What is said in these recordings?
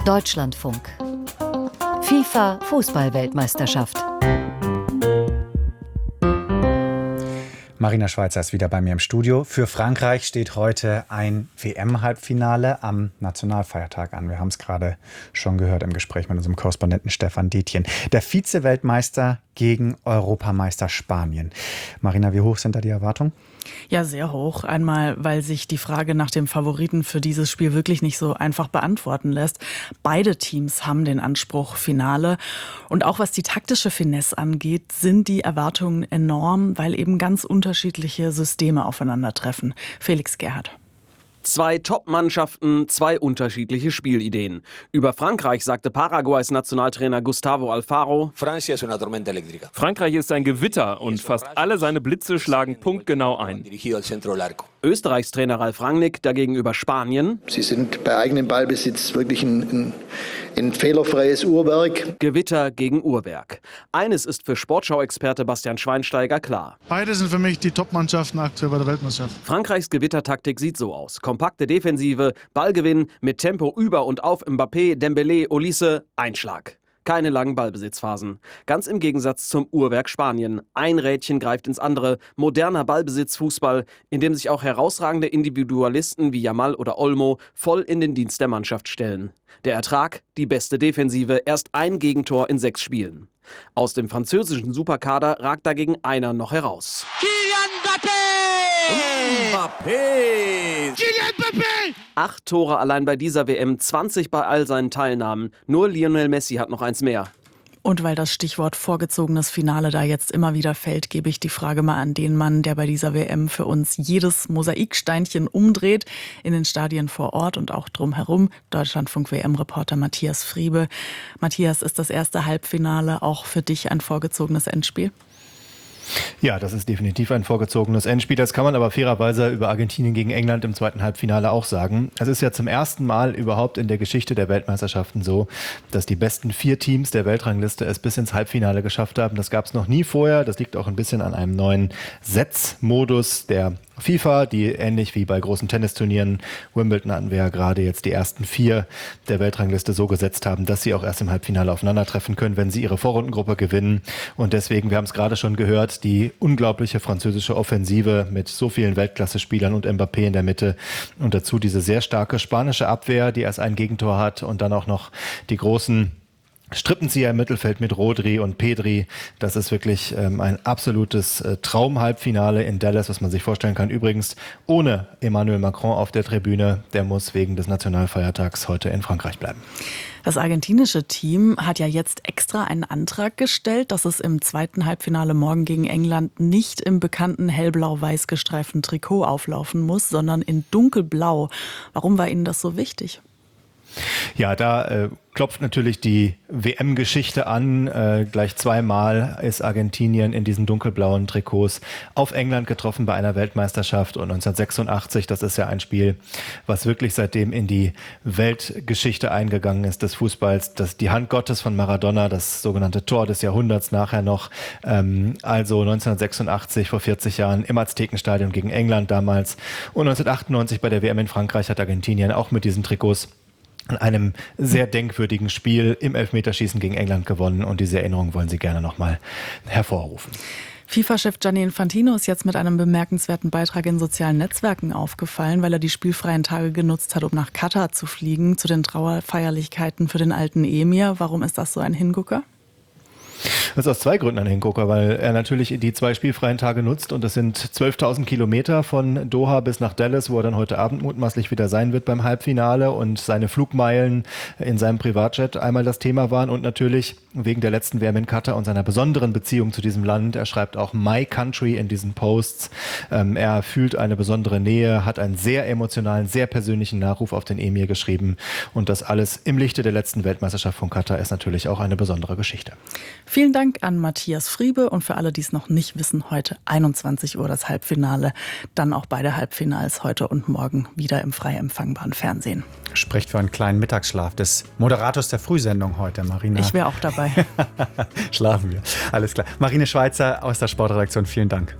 Deutschlandfunk. FIFA Fußball-Weltmeisterschaft. Marina Schweizer ist wieder bei mir im Studio. Für Frankreich steht heute ein WM-Halbfinale am Nationalfeiertag an. Wir haben es gerade schon gehört im Gespräch mit unserem Korrespondenten Stefan Detjen. Der Vize-Weltmeister gegen Europameister Spanien. Marina, wie hoch sind da die Erwartungen? Ja, sehr hoch. Einmal, weil sich die Frage nach dem Favoriten für dieses Spiel wirklich nicht so einfach beantworten lässt. Beide Teams haben den Anspruch Finale. Und auch was die taktische Finesse angeht, sind die Erwartungen enorm, weil eben ganz unterschiedliche Systeme aufeinandertreffen. Felix Gerhardt. Zwei Top-Mannschaften, zwei unterschiedliche Spielideen. Über Frankreich sagte Paraguays Nationaltrainer Gustavo Alfaro: Frankreich ist ein Gewitter und fast alle seine Blitze schlagen punktgenau ein. Österreichs Trainer Ralf Rangnick dagegen über Spanien: Sie sind bei eigenem Ballbesitz wirklich ein fehlerfreies Uhrwerk. Gewitter gegen Uhrwerk. Eines ist für Sportschau-Experte Bastian Schweinsteiger klar. Beide sind für mich die Top-Mannschaften aktuell bei der Weltmeisterschaft. Frankreichs Gewittertaktik sieht so aus: kompakte Defensive, Ballgewinn, mit Tempo über und auf Mbappé, Dembélé, Olise, Einschlag. Keine langen Ballbesitzphasen. Ganz im Gegensatz zum Uhrwerk Spanien. Ein Rädchen greift ins andere. Moderner Ballbesitzfußball, in dem sich auch herausragende Individualisten wie Yamal oder Olmo voll in den Dienst der Mannschaft stellen. Der Ertrag? Die beste Defensive. Erst ein Gegentor in 6 Spielen. Aus dem französischen Superkader ragt dagegen einer noch heraus. Kylian Mbappé! 8 Tore allein bei dieser WM, 20 bei all seinen Teilnahmen. Nur Lionel Messi hat noch eins mehr. Und weil das Stichwort vorgezogenes Finale da jetzt immer wieder fällt, gebe ich die Frage mal an den Mann, der bei dieser WM für uns jedes Mosaiksteinchen umdreht, in den Stadien vor Ort und auch drumherum. Deutschlandfunk-WM-Reporter Matthias Friebe. Matthias, ist das erste Halbfinale auch für dich ein vorgezogenes Endspiel? Ja, das ist definitiv ein vorgezogenes Endspiel. Das kann man aber fairerweise über Argentinien gegen England im zweiten Halbfinale auch sagen. Es ist ja zum ersten Mal überhaupt in der Geschichte der Weltmeisterschaften so, dass die besten 4 Teams der Weltrangliste es bis ins Halbfinale geschafft haben. Das gab es noch nie vorher. Das liegt auch ein bisschen an einem neuen Setzmodus der FIFA, die ähnlich wie bei großen Tennisturnieren, Wimbledon hatten wir ja gerade jetzt die ersten 4 der Weltrangliste so gesetzt haben, dass sie auch erst im Halbfinale aufeinandertreffen können, wenn sie ihre Vorrundengruppe gewinnen. Und deswegen, wir haben es gerade schon gehört, die unglaubliche französische Offensive mit so vielen Weltklasse-Spielern und Mbappé in der Mitte und dazu diese sehr starke spanische Abwehr, die erst ein Gegentor hat und dann auch noch die großen Strippenzieher im Mittelfeld mit Rodri und Pedri. Das ist wirklich ein absolutes Traumhalbfinale in Dallas, was man sich vorstellen kann. Übrigens ohne Emmanuel Macron auf der Tribüne. Der muss wegen des Nationalfeiertags heute in Frankreich bleiben. Das argentinische Team hat ja jetzt extra einen Antrag gestellt, dass es im zweiten Halbfinale morgen gegen England nicht im bekannten hellblau-weiß gestreiften Trikot auflaufen muss, sondern in dunkelblau. Warum war Ihnen das so wichtig? Ja, da klopft natürlich die WM-Geschichte an. Gleich 2-mal ist Argentinien in diesen dunkelblauen Trikots auf England getroffen bei einer Weltmeisterschaft. Und 1986, das ist ja ein Spiel, was wirklich seitdem in die Weltgeschichte eingegangen ist des Fußballs. Das die Hand Gottes von Maradona, das sogenannte Tor des Jahrhunderts nachher noch. Also 1986, vor 40 Jahren im Aztekenstadion gegen England damals. Und 1998 bei der WM in Frankreich hat Argentinien auch mit diesen Trikots an einem sehr denkwürdigen Spiel im Elfmeterschießen gegen England gewonnen. Und diese Erinnerung wollen sie gerne nochmal hervorrufen. FIFA-Chef Gianni Infantino ist jetzt mit einem bemerkenswerten Beitrag in sozialen Netzwerken aufgefallen, weil er die spielfreien Tage genutzt hat, um nach Katar zu fliegen, zu den Trauerfeierlichkeiten für den alten Emir. Warum ist das so ein Hingucker? Das ist aus 2 Gründen ein Hingucker, weil er natürlich die 2 spielfreien Tage nutzt und das sind 12.000 Kilometer von Doha bis nach Dallas, wo er dann heute Abend mutmaßlich wieder sein wird beim Halbfinale und seine Flugmeilen in seinem Privatjet einmal das Thema waren und natürlich wegen der letzten WM in Katar und seiner besonderen Beziehung zu diesem Land. Er schreibt auch My Country in diesen Posts. Er fühlt eine besondere Nähe, hat einen sehr emotionalen, sehr persönlichen Nachruf auf den Emir geschrieben und das alles im Lichte der letzten Weltmeisterschaft von Katar ist natürlich auch eine besondere Geschichte. Vielen Dank an Matthias Friebe und für alle, die es noch nicht wissen, heute 21 Uhr das Halbfinale. Dann auch beide Halbfinals heute und morgen wieder im frei empfangbaren Fernsehen. Spricht für einen kleinen Mittagsschlaf des Moderators der Frühsendung heute, Marina. Ich wäre auch dabei. Schlafen wir. Alles klar. Marina Schweizer aus der Sportredaktion, vielen Dank.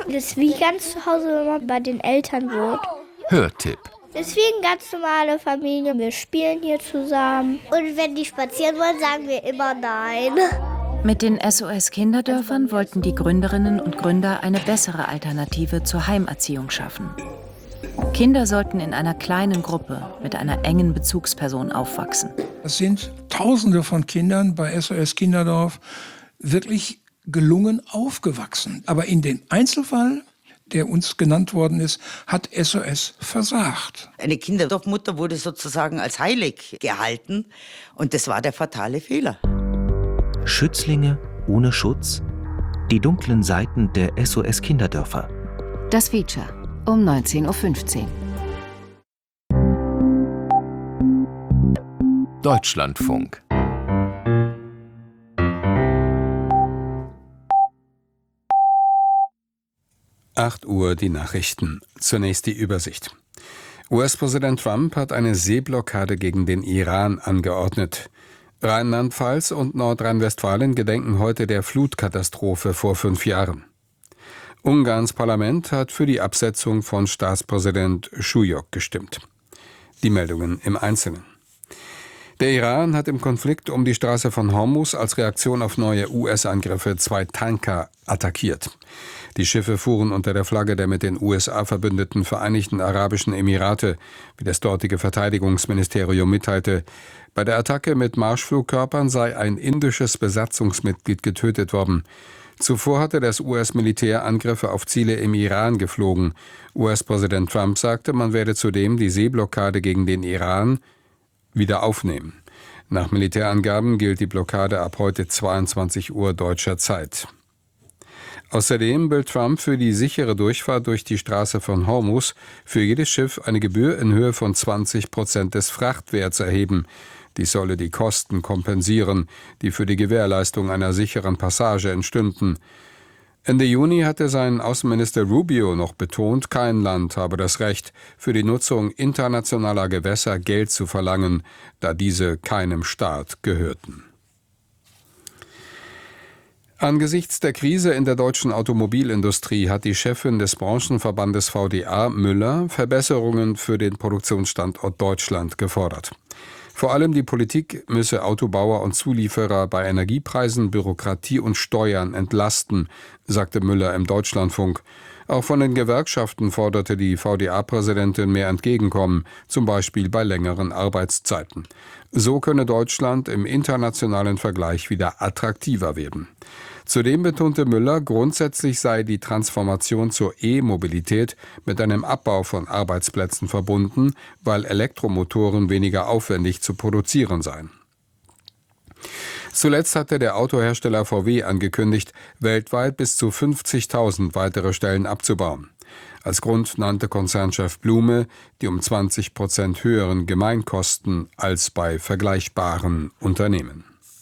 Das ist wie ganz zu Hause, wenn man bei den Eltern wohnt. Hörtipp. Das ist wie eine ganz normale Familie. Wir spielen hier zusammen. Und wenn die spazieren wollen, sagen wir immer nein. Mit den SOS-Kinderdörfern wollten die Gründerinnen und Gründer eine bessere Alternative zur Heimerziehung schaffen. Kinder sollten in einer kleinen Gruppe mit einer engen Bezugsperson aufwachsen. Es sind Tausende von Kindern bei SOS Kinderdorf wirklich gelungen aufgewachsen. Aber in dem Einzelfall, der uns genannt worden ist, hat SOS versagt. Eine Kinderdorfmutter wurde sozusagen als heilig gehalten und das war der fatale Fehler. Schützlinge ohne Schutz? Die dunklen Seiten der SOS Kinderdörfer. Das Feature um 19:15 Uhr. Deutschlandfunk. Uhr die Nachrichten. Zunächst die Übersicht. US-Präsident Trump hat eine Seeblockade gegen den Iran angeordnet. Rheinland-Pfalz und Nordrhein-Westfalen gedenken heute der Flutkatastrophe vor 5 Jahren. Ungarns Parlament hat für die Absetzung von Staatspräsident Schujok gestimmt. Die Meldungen im Einzelnen. Der Iran hat im Konflikt um die Straße von Hormuz als Reaktion auf neue US-Angriffe 2 Tanker attackiert. Die Schiffe fuhren unter der Flagge der mit den USA verbündeten Vereinigten Arabischen Emirate, wie das dortige Verteidigungsministerium mitteilte. Bei der Attacke mit Marschflugkörpern sei ein indisches Besatzungsmitglied getötet worden. Zuvor hatte das US-Militär Angriffe auf Ziele im Iran geflogen. US-Präsident Trump sagte, man werde zudem die Seeblockade gegen den Iran wieder aufnehmen. Nach Militärangaben gilt die Blockade ab heute 22 Uhr deutscher Zeit. Außerdem will Trump für die sichere Durchfahrt durch die Straße von Hormuz für jedes Schiff eine Gebühr in Höhe von 20% des Frachtwerts erheben. Dies solle die Kosten kompensieren, die für die Gewährleistung einer sicheren Passage entstünden. Ende Juni hatte sein Außenminister Rubio noch betont, kein Land habe das Recht, für die Nutzung internationaler Gewässer Geld zu verlangen, da diese keinem Staat gehörten. Angesichts der Krise in der deutschen Automobilindustrie hat die Chefin des Branchenverbandes VDA, Müller, Verbesserungen für den Produktionsstandort Deutschland gefordert. Vor allem die Politik müsse Autobauer und Zulieferer bei Energiepreisen, Bürokratie und Steuern entlasten, sagte Müller im Deutschlandfunk. Auch von den Gewerkschaften forderte die VDA-Präsidentin mehr Entgegenkommen, zum Beispiel bei längeren Arbeitszeiten. So könne Deutschland im internationalen Vergleich wieder attraktiver werden. Zudem betonte Müller, grundsätzlich sei die Transformation zur E-Mobilität mit einem Abbau von Arbeitsplätzen verbunden, weil Elektromotoren weniger aufwendig zu produzieren seien. Zuletzt hatte der Autohersteller VW angekündigt, weltweit bis zu 50.000 weitere Stellen abzubauen. Als Grund nannte Konzernchef Blume die um 20% höheren Gemeinkosten als bei vergleichbaren Unternehmen.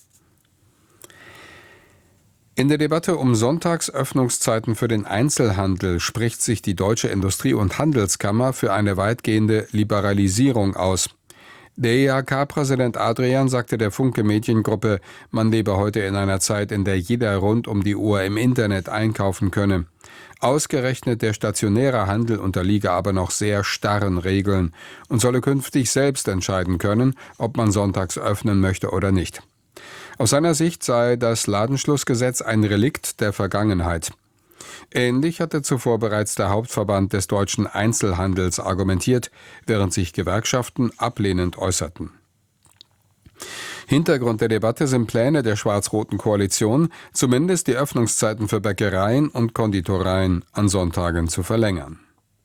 In der Debatte um Sonntagsöffnungszeiten für den Einzelhandel spricht sich die Deutsche Industrie- und Handelskammer für eine weitgehende Liberalisierung aus. Der IHK-Präsident Adrian sagte der Funke Mediengruppe, man lebe heute in einer Zeit, in der jeder rund um die Uhr im Internet einkaufen könne. Ausgerechnet der stationäre Handel unterliege aber noch sehr starren Regeln und solle künftig selbst entscheiden können, ob man sonntags öffnen möchte oder nicht. Aus seiner Sicht sei das Ladenschlussgesetz ein Relikt der Vergangenheit. Ähnlich hatte zuvor bereits der Hauptverband des deutschen Einzelhandels argumentiert, während sich Gewerkschaften ablehnend äußerten. Hintergrund der Debatte sind Pläne der schwarz-roten Koalition, zumindest die Öffnungszeiten für Bäckereien und Konditoreien an Sonntagen zu verlängern.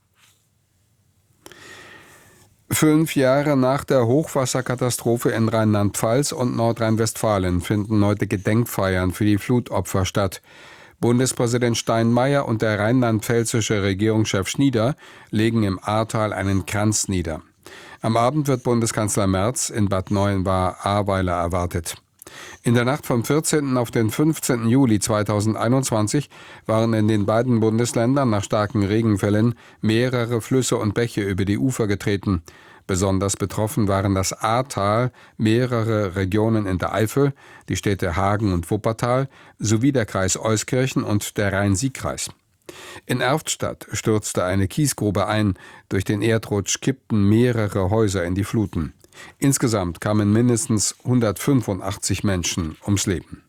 5 Jahre nach der Hochwasserkatastrophe in Rheinland-Pfalz und Nordrhein-Westfalen finden heute Gedenkfeiern für die Flutopfer statt. Bundespräsident Steinmeier und der rheinland-pfälzische Regierungschef Schnieder legen im Ahrtal einen Kranz nieder. Am Abend wird Bundeskanzler Merz in Bad Neuenahr-Ahrweiler erwartet. In der Nacht vom 14. auf den 15. Juli 2021 waren in den beiden Bundesländern nach starken Regenfällen mehrere Flüsse und Bäche über die Ufer getreten. Besonders betroffen waren das Ahrtal, mehrere Regionen in der Eifel, die Städte Hagen und Wuppertal sowie der Kreis Euskirchen und der Rhein-Sieg-Kreis. In Erftstadt stürzte eine Kiesgrube ein. Durch den Erdrutsch kippten mehrere Häuser in die Fluten. Insgesamt kamen mindestens 185 Menschen ums Leben.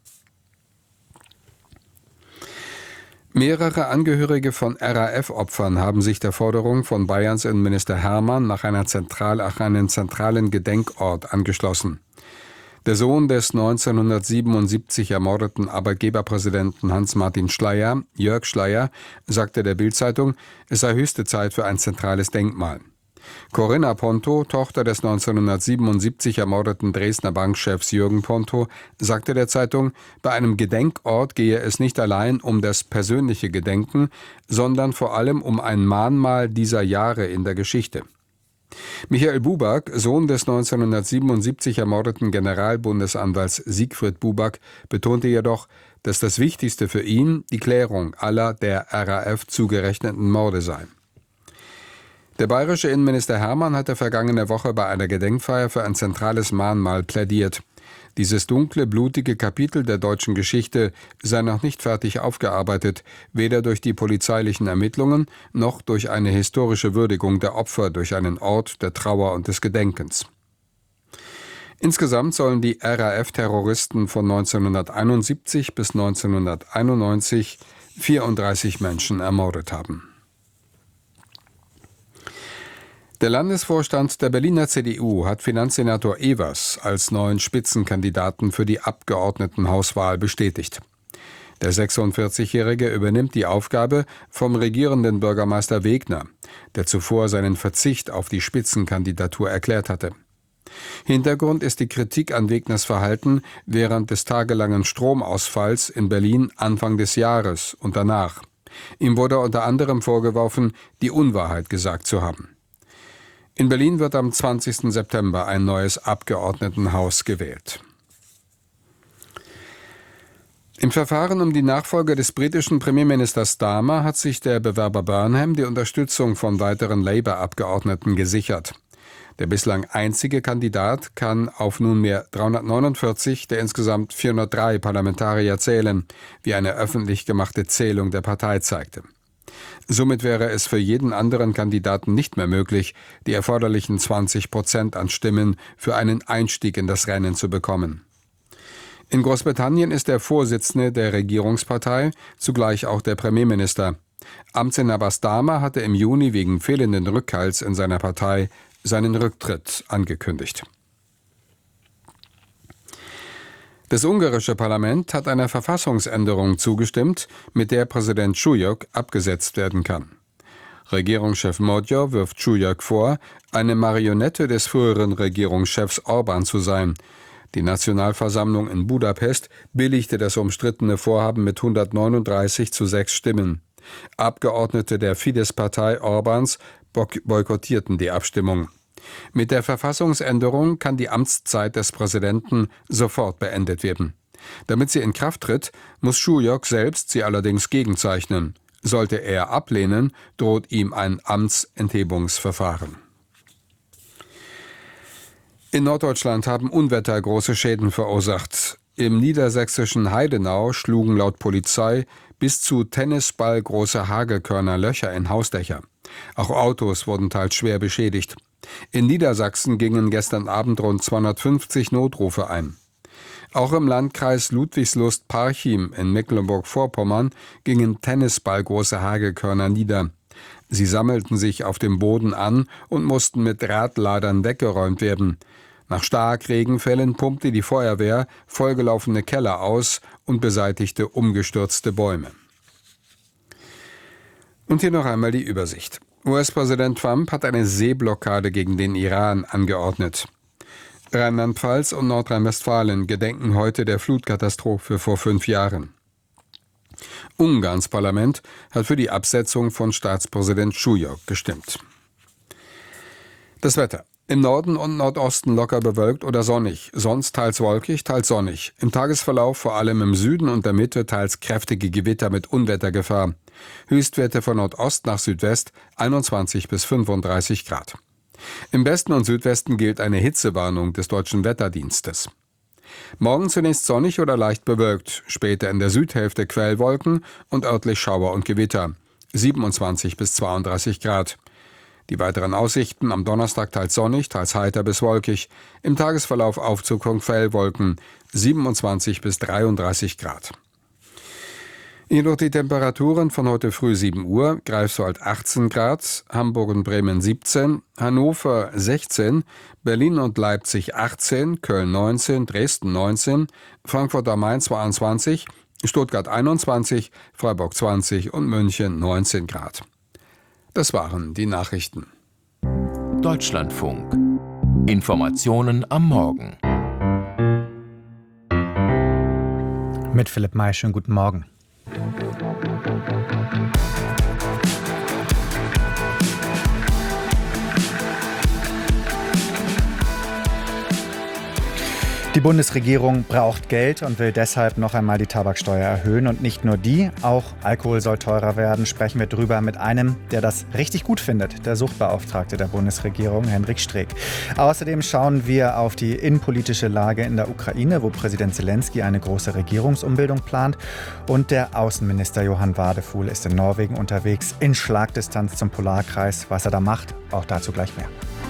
Mehrere Angehörige von RAF-Opfern haben sich der Forderung von Bayerns Innenminister Hermann nach einem zentralen Gedenkort angeschlossen. Der Sohn des 1977 ermordeten Arbeitgeberpräsidenten Hans-Martin Schleyer, Jörg Schleyer, sagte der Bild-Zeitung, es sei höchste Zeit für ein zentrales Denkmal. Corinna Ponto, Tochter des 1977 ermordeten Dresdner Bankchefs Jürgen Ponto, sagte der Zeitung, bei einem Gedenkort gehe es nicht allein um das persönliche Gedenken, sondern vor allem um ein Mahnmal dieser Jahre in der Geschichte. Michael Buback, Sohn des 1977 ermordeten Generalbundesanwalts Siegfried Buback, betonte jedoch, dass das Wichtigste für ihn die Klärung aller der RAF zugerechneten Morde sei. Der bayerische Innenminister Hermann hatte vergangene Woche bei einer Gedenkfeier für ein zentrales Mahnmal plädiert. Dieses dunkle, blutige Kapitel der deutschen Geschichte sei noch nicht fertig aufgearbeitet, weder durch die polizeilichen Ermittlungen noch durch eine historische Würdigung der Opfer durch einen Ort der Trauer und des Gedenkens. Insgesamt sollen die RAF-Terroristen von 1971 bis 1991 34 Menschen ermordet haben. Der Landesvorstand der Berliner CDU hat Finanzsenator Evers als neuen Spitzenkandidaten für die Abgeordnetenhauswahl bestätigt. Der 46-Jährige übernimmt die Aufgabe vom regierenden Bürgermeister Wegner, der zuvor seinen Verzicht auf die Spitzenkandidatur erklärt hatte. Hintergrund ist die Kritik an Wegners Verhalten während des tagelangen Stromausfalls in Berlin Anfang des Jahres und danach. Ihm wurde unter anderem vorgeworfen, die Unwahrheit gesagt zu haben. In Berlin wird am 20. September ein neues Abgeordnetenhaus gewählt. Im Verfahren um die Nachfolge des britischen Premierministers Starmer hat sich der Bewerber Burnham die Unterstützung von weiteren Labour-Abgeordneten gesichert. Der bislang einzige Kandidat kann auf nunmehr 349 der insgesamt 403 Parlamentarier zählen, wie eine öffentlich gemachte Zählung der Partei zeigte. Somit wäre es für jeden anderen Kandidaten nicht mehr möglich, die erforderlichen 20% an Stimmen für einen Einstieg in das Rennen zu bekommen. In Großbritannien ist der Vorsitzende der Regierungspartei zugleich auch der Premierminister. Amtsinhaber Starmer hatte im Juni wegen fehlenden Rückhalts in seiner Partei seinen Rücktritt angekündigt. Das ungarische Parlament hat einer Verfassungsänderung zugestimmt, mit der Präsident Csujok abgesetzt werden kann. Regierungschef Magyar wirft Csujok vor, eine Marionette des früheren Regierungschefs Orbán zu sein. Die Nationalversammlung in Budapest billigte das umstrittene Vorhaben mit 139:6 Stimmen. Abgeordnete der Fidesz-Partei Orbáns boykottierten die Abstimmung. Mit der Verfassungsänderung kann die Amtszeit des Präsidenten sofort beendet werden. Damit sie in Kraft tritt, muss Csujok selbst sie allerdings gegenzeichnen. Sollte er ablehnen, droht ihm ein Amtsenthebungsverfahren. In Norddeutschland haben Unwetter große Schäden verursacht. Im niedersächsischen Heidenau schlugen laut Polizei bis zu tennisballgroße Hagelkörner Löcher in Hausdächer. Auch Autos wurden teils schwer beschädigt. In Niedersachsen gingen gestern Abend rund 250 Notrufe ein. Auch im Landkreis Ludwigslust-Parchim in Mecklenburg-Vorpommern gingen tennisballgroße Hagelkörner nieder. Sie sammelten sich auf dem Boden an und mussten mit Radladern weggeräumt werden. Nach Starkregenfällen pumpte die Feuerwehr vollgelaufene Keller aus und beseitigte umgestürzte Bäume. Und hier noch einmal die Übersicht. US-Präsident Trump hat eine Seeblockade gegen den Iran angeordnet. Rheinland-Pfalz und Nordrhein-Westfalen gedenken heute der Flutkatastrophe vor 5 Jahren. Ungarns Parlament hat für die Absetzung von Staatspräsident Csujok gestimmt. Das Wetter. Im Norden und Nordosten locker bewölkt oder sonnig, sonst teils wolkig, teils sonnig. Im Tagesverlauf vor allem im Süden und der Mitte teils kräftige Gewitter mit Unwettergefahr. Höchstwerte von Nordost nach Südwest 21 bis 35 Grad. Im Westen und Südwesten gilt eine Hitzewarnung des Deutschen Wetterdienstes. Morgen zunächst sonnig oder leicht bewölkt, später in der Südhälfte Quellwolken und örtlich Schauer und Gewitter. 27 bis 32 Grad. Die weiteren Aussichten: am Donnerstag teils sonnig, teils heiter bis wolkig. Im Tagesverlauf Aufzug von Quellwolken, 27 bis 33 Grad. Jedoch die Temperaturen von heute früh 7 Uhr: Greifswald 18 Grad, Hamburg und Bremen 17, Hannover 16, Berlin und Leipzig 18, Köln 19, Dresden 19, Frankfurt am Main 22, Stuttgart 21, Freiburg 20 und München 19 Grad. Das waren die Nachrichten. Deutschlandfunk. Informationen am Morgen. Mit Philipp May, schönen guten Morgen. Die Bundesregierung braucht Geld und will deshalb noch einmal die Tabaksteuer erhöhen. Und nicht nur die, auch Alkohol soll teurer werden. Sprechen wir drüber mit einem, der das richtig gut findet, der Suchtbeauftragte der Bundesregierung, Hendrik Streeck. Außerdem schauen wir auf die innenpolitische Lage in der Ukraine, wo Präsident Zelensky eine große Regierungsumbildung plant. Und der Außenminister Johann Wadefuhl ist in Norwegen unterwegs, in Schlagdistanz zum Polarkreis. Was er da macht, auch dazu gleich mehr.